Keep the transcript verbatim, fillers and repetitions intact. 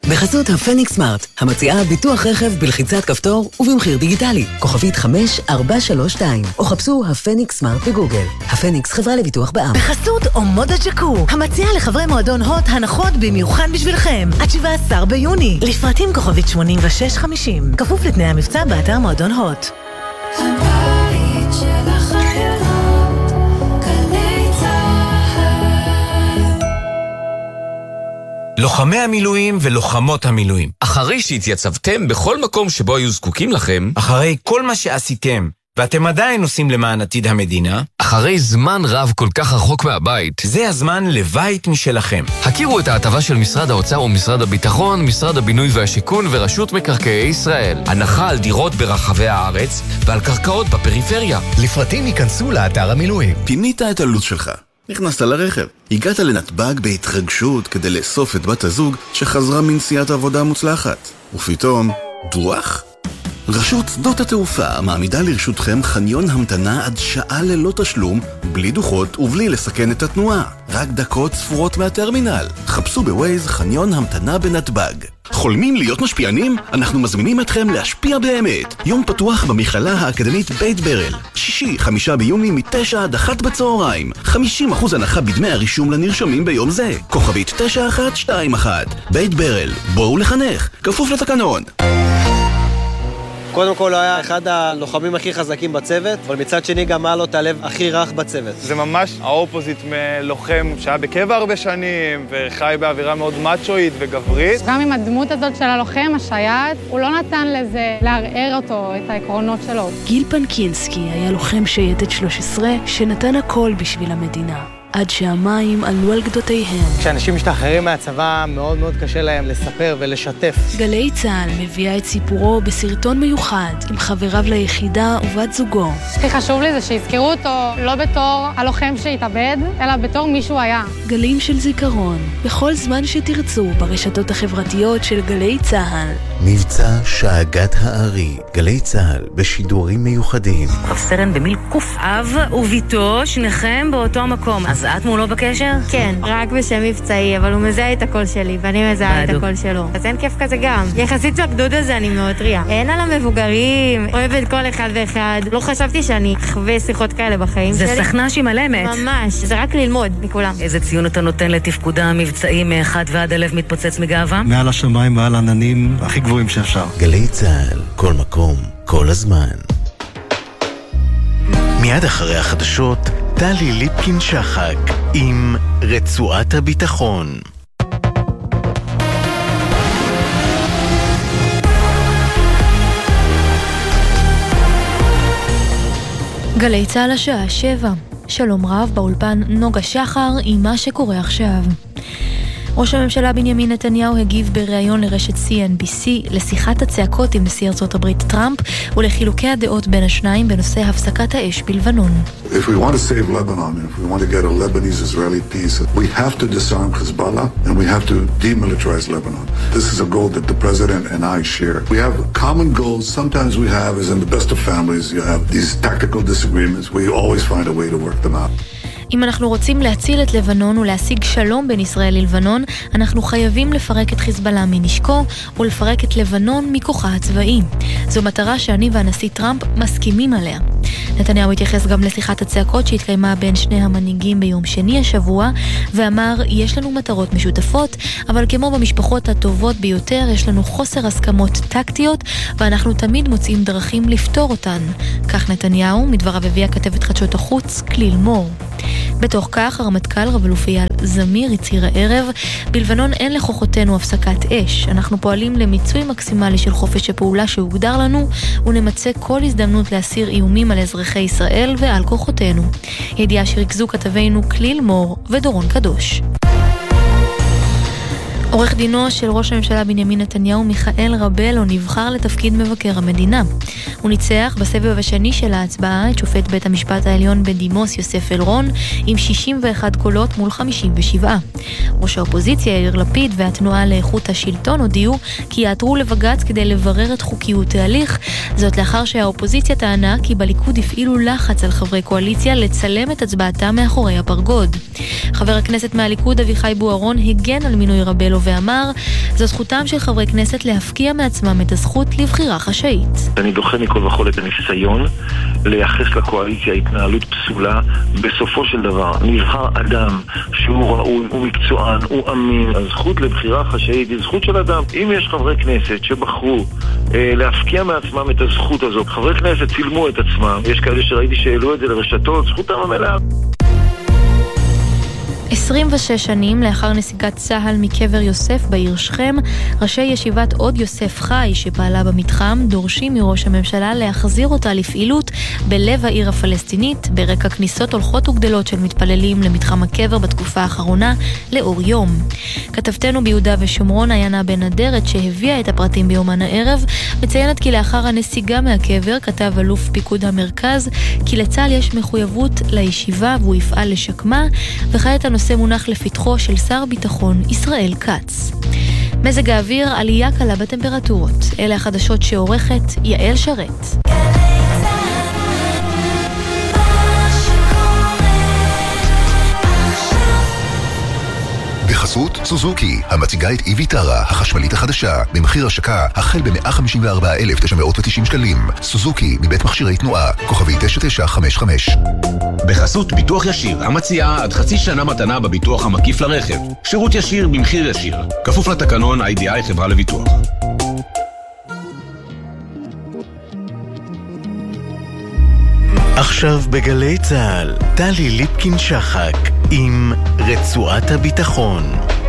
בחסות הפניקס סמארט, המציעה ביטוח רכב בלחיצת כפתור ובמחיר דיגיטלי. כוכבית חמש ארבע שלוש שתיים, או חפשו הפניקס סמארט בגוגל. הפניקס חברה לביטוח בע"מ. בחסות אומודה ג'קו, המציעה לחברי מועדון הוט הנחות במיוחד בשבילכם. עד שבעה עשר ביוני. לפרטים כוכבית שמונים ושש חמישים. כפוף לתנאי המבצע באתר מועדון הוט. הבית של החיילות, גלי צהל. לוחמי המילואים ולוחמות המילואים, אחרי שהתייצבתם בכל מקום שבו היו זקוקים לכם, אחרי כל מה שעשיתם ואתם עדיין עושים למען עתיד המדינה, אחרי זמן רב כל כך רחוק מהבית, זה הזמן לבית משלכם. הכירו את ההטבה של משרד האוצר ומשרד הביטחון, משרד הבינוי והשיכון ורשות מקרקעי ישראל. הנחה על דירות ברחבי הארץ ועל קרקעות בפריפריה. לפרטים ייכנסו לאתר המילואים. פינית את הלו"ז שלך, נכנסת לרכב, הגעת לנתב"ג בהתרגשות כדי לאסוף את בת הזוג שחזרה מנסיעת עבודה מוצלחת, ופתאום דוח? רשות שדות התעופה מעמידה לרשותכם חניון המתנה עד שעה ללא תשלום, בלי דוחות ובלי לסכן את התנועה. רק דקות ספורות מהטרמינל. חפשו בווייז חניון המתנה בנתב"ג. חולמים להיות משפיענים? אנחנו מזמינים אתכם להשפיע באמת. יום פתוח במכללה האקדמית בית ברל. שישי, חמישה ביוני מתשע עד אחת בצהריים. חמישים אחוז הנחה בדמי הרישום לנרשמים ביום זה. כוכבית תשע אחת שתיים אחת. בית ברל. בואו לחנך. כפוף לתקנון. קודם כל הוא היה אחד הלוחמים הכי חזקים בצוות, אבל מצד שני גם היה לו את הלב הכי רך בצוות. זה ממש האופוזיט מלוחם שהיה בקבע הרבה שנים, וחי באווירה מאוד מאצ'ואית וגברית. גם עם הדמות הזאת של הלוחם, השייט, הוא לא נתן לזה לערער אותו, את העקרונות שלו. גיל פנקינסקי היה לוחם שייטת שלוש עשרה שנתן הכל בשביל המדינה. עד שהמים עלו על גדותיהם. כשאנשים משתחררים מהצבא, מאוד מאוד קשה להם לספר ולשתף. גלי צהל מביאה את סיפורו בסרטון מיוחד עם חבריו ליחידה ובת זוגו. הכי חשוב לי זה שיזכרו אותו לא בתור הלוחם שהתאבד, אלא בתור מישהו היה. גלים של זיכרון, בכל זמן שתרצו ברשתות החברתיות של גלי צהל. מבצע שאגת הארי, גלי צהל בשידורים מיוחדים. רב סרן במיל קוף אב וביתו, שניכם באותו מקום. אז את מולו בקשר? כן, רק בשם מבצעי, אבל הוא מזהה את הקול שלי, ואני מזהה את הקול שלו. אז אין כיף כזה גם. יחסית בגדוד הזה אני מאוד טריה. אין על המבוגרים, אוהבת כל אחד ואחד. לא חשבתי שאני אחווה שיחות כאלה בחיים זה שלי. זה סכנה שהיא מלמת. ממש, זה רק ללמוד מכולם. איזה ציון אתה נותן לתפקודה המבצעי מאחד ועד הלב מתפוצץ מגאווה? מעל השמיים, מעל העננים, הכי גבוהים שאפשר. גלי צהל, כל מקום, כל הזמן. מיד אחרי החדשות, טלי ליפקין שחק עם רצועת הביטחון. גלי צהל השעה שבע. שלום רב, באולפן נוגה שחר עם מה שקורה עכשיו. ראש הממשלה בנימין נתניהו הגיב בריאיון לרשת סי אן בי סי לשיחת הצעקות עם נשיא ארצות הברית טראמפ ולחילוקי הדעות בין השניים בנושא הפסקת האש בלבנון. If we want to save Lebanon, if we want to get a Lebanese-Israeli peace, we have to disarm Hezbollah and we have to demilitarize Lebanon. This is a goal that the President and I share. We have common goals. Sometimes we have, as in the best of families, you have these tactical disagreements. We always find a way to work them out. אם אנחנו רוצים להציל את לבנון ולהשיג שלום בין ישראל ללבנון, אנחנו חייבים לפרק את חיזבאללה מנשקו ולפרק את לבנון מכוחה הצבאי. זו מטרה שאני והנשיא טראמפ מסכימים עליה. נתניהו התייחס גם לשיחת הצעקות שהתקיימה בין שני המנהיגים ביום שני השבוע, ואמר, יש לנו מטרות משותפות, אבל כמו במשפחות הטובות ביותר, יש לנו חוסר הסכמות טקטיות, ואנחנו תמיד מוצאים דרכים לפתור אותן. כך נתניהו, מדבריו הביא הכתבת חדשות החוץ, כליל מור. בתוך כך, הרמטכ"ל רב-אלוף אייל זמיר הצהיר הערב, בלבנון אין לכוחותינו הפסקת אש. אנחנו פועלים למיצוי מקסימלי של חופש הפעולה שהוגדר לנו, ונמצא כל הזדמנות להסיר איומים על אזרחי ישראל ועל כוחותינו. ידיעה שריכזו כתבינו כליל מור ודורון קדוש. עורך דינו של ראש הממשלה בנימין נתניהו מיכאל רבלו נבחר לתפקיד מבקר המדינה. הוא ניצח בסבב השני של ההצבעה את שופט בית המשפט העליון בדימוס יוסף אלרון עם שישים ואחד קולות מול חמישים ושבע. ראש האופוזיציה יאיר לפיד והתנועה לאיכות השלטון הודיעו כי יעתרו לבג"ץ כדי לברר את חוקיות ההליך, זאת לאחר שהאופוזיציה טענה כי בליכוד הפעילו לחץ על חברי קואליציה לצלם את הצבעתם מאחורי הפרגוד. חבר הכנסת מהליכוד אביחי בוארון הגן על מינוי רבלו ואמר, זו זכותם של חברי כנסת להפקיע מעצמם את הזכות לבחירה חשאית. אני דוחה מכל וכל את הניסיון לייחס לקואליציה התנהלות פסולה. בסופו של דבר נבחר אדם שהוא ראוי, הוא מקצוען, הוא אמין. הזכות לבחירה חשאית היא זכות של אדם. אם יש חברי כנסת שבחרו אה, להפקיע מעצמם את הזכות הזו, חברי כנסת צילמו את עצמם, יש כאלה שראיתי שהעלו את זה לרשתות, זכותם המלאה. עשרים ושש שנים לאחר נסיגת צהל מקבר יוסף בעיר שכם, ראשי ישיבת עוד יוסף חי שפעלה במתחם דורשים מראש הממשלה להחזיר אותה לפעילות בלב העיר הפלסטינית, ברקע כניסות הולכות וגדלות של מתפללים למתחם הקבר בתקופה האחרונה לאור יום. כתבתנו ביהודה ושומרון עיינה בן אדרת שהביאה את הפרטים ביומן הערב, מציינת כי לאחר הנסיגה מהקבר כתב אלוף פיקוד המרכז כי לצה"ל יש מחויבות לישיבה והוא יפעל לשקמה, וכעת הנושא מונח לפתחו של שר ביטחון ישראל כץ. מזג האוויר, עלייה קלה בטמפרטורות. אלה החדשות שעורכת יעל שרת. בחסות סוזוקי, המציגה את איביטרה, החשמלית החדשה, במחיר השקה החל ב-מאה חמישים וארבעה אלף תשע מאות ותשעים שקלים. סוזוקי, מבית מכשירי תנועה, כוכבי תשע תשע חמש חמש. בחסות ביטוח ישיר, המציעה עד חצי שנה מתנה בביטוח המקיף לרכב. שירות ישיר במחיר ישיר. כפוף לתקנון איי די איי חברה לביטוח. עכשיו בגלי צהל, טלי ליפקין שחק עם רצועת הביטחון.